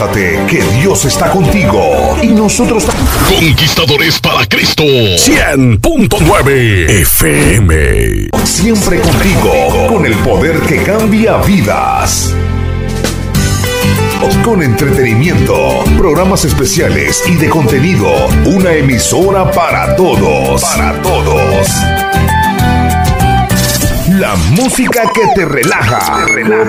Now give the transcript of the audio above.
levántate, que Dios está contigo. Y nosotros Conquistadores para Cristo 100.9 FM. Siempre contigo, con el poder que cambia vidas. Con entretenimiento, programas especiales y de contenido. Una emisora para todos. Para todos. La música que te relaja.